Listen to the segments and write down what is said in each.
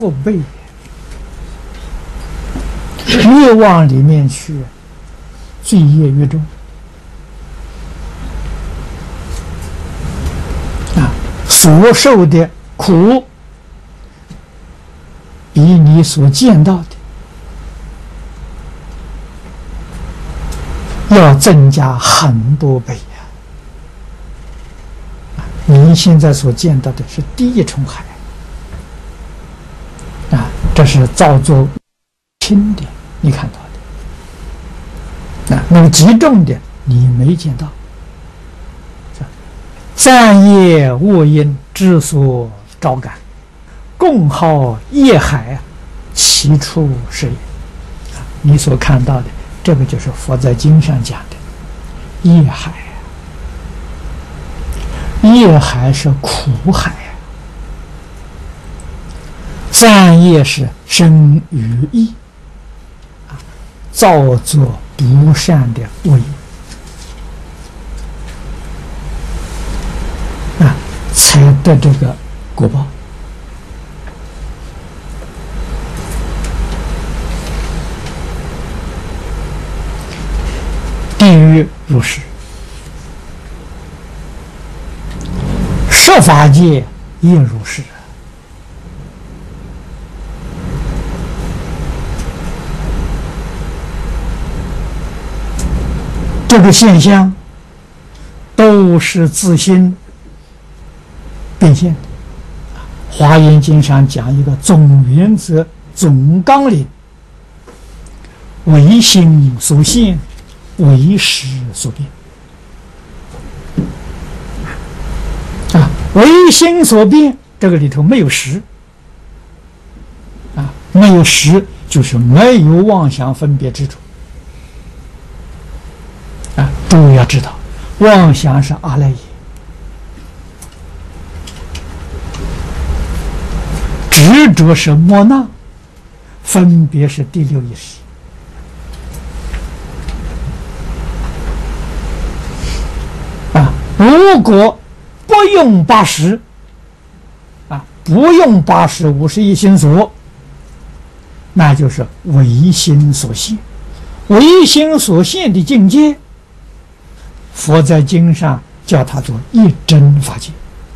不备，越往里面去，罪业越重啊！所受的苦比你所见到的要增加很多倍呀！你现在所见到的是第一重海啊，这是造作轻的，你看到的啊，那个极重的你没见到。三业恶因之所招感，共号业海，其处是也。你所看到的，这个就是佛在经上讲的业海。业海是苦海，三业是生于意，造作不善的恶业啊，才得这个果报。地狱如是，设法界也如是。这个现象都是自心变现的。华严经上讲一个总原则、总纲领：唯心所现，唯识所变。啊，唯心所变，这个里头没有识。啊，没有识就是没有妄想分别执着。啊，诸位要知道，妄想是阿赖耶，执着是莫那，分别是第六意识。啊，如果不用八识，啊，不用八识51心所，那就是唯心所现。唯心所现的境界，佛在经上叫它做一真法界。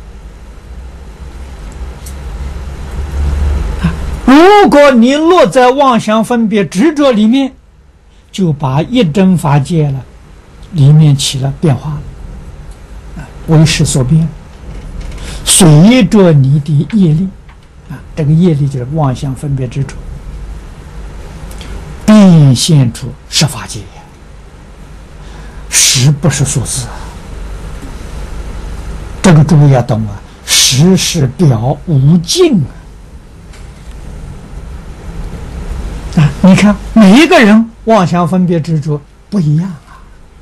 如果你落在妄想分别执着里面，就把一真法界了里面起了变化了，为识所变，随着你的业力啊，这个业力就是妄想分别执着，变现出十法界。识不是数字，这个诸位要懂啊。识是表无尽啊！你看每一个人妄想分别执着不一样啊，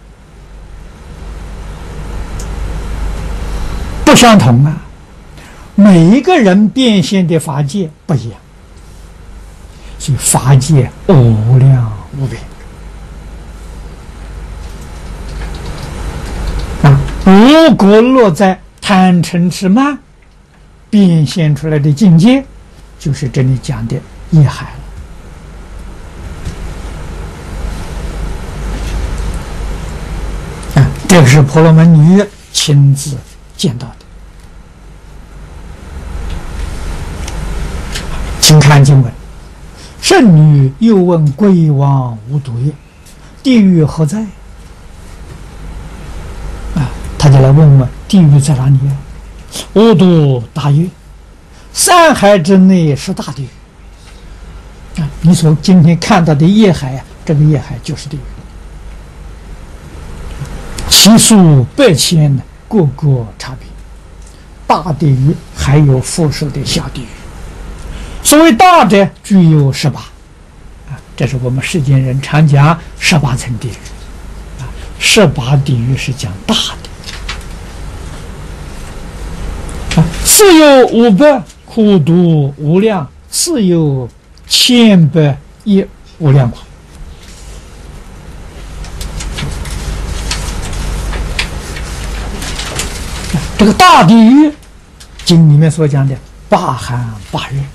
不相同啊。每一个人变现的法界不一样，所以法界无量无边。如果落在贪嗔痴慢变现出来的境界，就是这里讲的业海了。这个是婆罗门女亲自见到的。请看经文：圣女又问贵王无毒曰：地狱何在？他就来问问地狱在哪里啊？无毒答曰：三海之内是大地狱。啊，你所今天看到的业海啊，这个业海就是地狱。其数百千，各个差别。大地狱还有附属的小地狱。所谓大者具有18，啊，这是我们世间人常讲18层地狱。啊，18地狱是讲大的。自有500，苦毒无量；自有1,000,000亦无量苦。这个大地狱经里面所讲的8寒8热，